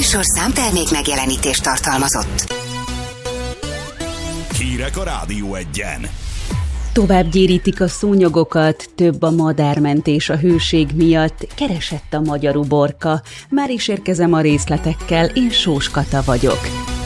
műsorszám termék megjelenítést tartalmazott. Hírek a Rádió Egyen. Tovább gyérítik a szúnyogokat, több a madármentés a hőség miatt, keresett a magyar uborka. Már is érkezem a részletekkel, én Sós Kata vagyok.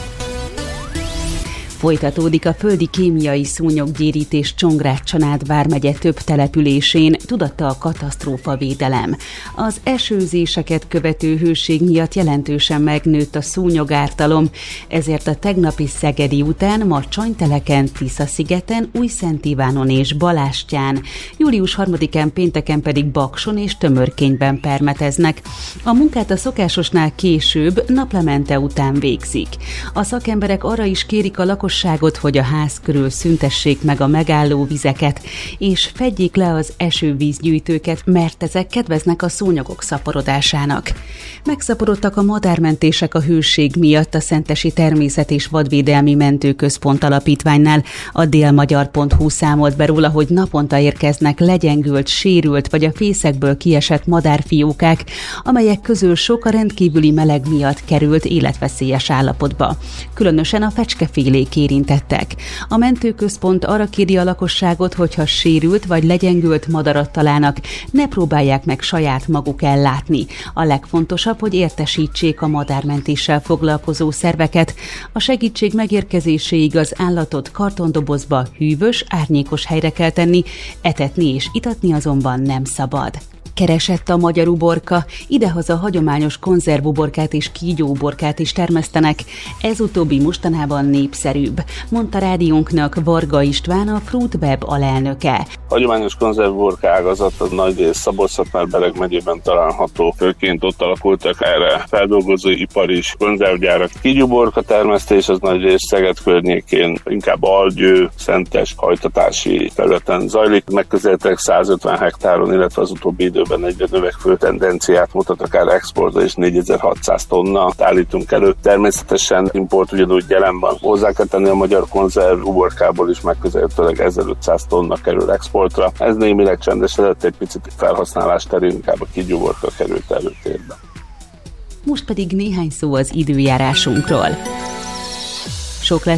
Folytatódik a földi kémiai szúnyoggyérítés Csongrád-Csanád vármegye több településén, tudatta a katasztrófavédelem. Az esőzéseket követő hőség miatt jelentősen megnőtt a szúnyogártalom, ezért a tegnapi szegedi után ma Csanyteleken, Tiszaszigeten, Újszent Ivánon és Balástyán, július 3-án pénteken pedig Bakson és Tömörkényben permeteznek. A munkát a szokásosnál később, naplemente után végzik. A szakemberek arra is kérik a lakosságot, hogy a ház körül szüntessék meg a megálló vizeket, és fedjék le az esővízgyűjtőket, mert ezek kedveznek a szúnyogok szaporodásának. Megszaporodtak a madármentések a hőség miatt a Szentesi Természet- és Vadvédelmi Mentőközpont Alapítványnál. A délmagyar.hu számolt be róla, hogy naponta érkeznek legyengült, sérült vagy a fészekből kiesett madárfiókák, amelyek közül sok a rendkívüli meleg miatt került életveszélyes állapotba. Különösen a fecskefélék érintettek. A mentőközpont arra kéri a lakosságot, hogyha sérült vagy legyengült madarat találnak, ne próbálják meg saját maguk ellátni. A legfontosabb, hogy értesítsék a madármentéssel foglalkozó szerveket. A segítség megérkezéséig az állatot kartondobozba, hűvös, árnyékos helyre kell tenni, etetni és itatni azonban nem szabad. Keresett a magyar uborka, idehaza hagyományos konzervuborkát és kígyóuborkát is termesztenek, ez utóbbi mostanában népszerűbb, mondta rádiónknak Varga István, a Fruitweb alelnöke. Hagyományos konzervuborka ágazat az nagyrészt Szabolcs-Szatmár-Bereg megyében található, főként ott alakultak erre feldolgozóipar is, konzervgyárak. Kígyóuborka termesztés az nagyrészt Szeged környékén, inkább Algyő, Szentes hajtatási területen zajlik, megközelítek 150 hektáron, illetve az utóbbi időben egyre növekvő tendenciát mutat, akár exportra is 4600 tonna állítunk elő. Természetesen import ugyanúgy jelen van. Hozzá kell tenni, a magyar konzerv uborkából is megközelítőleg 1500 tonna kerül exportra. Ez némileg csendesedett, egy picit felhasználás terén inkább a kígyóuborka került előtérbe. Most pedig néhány szó az időjárásunkról. Sok lesz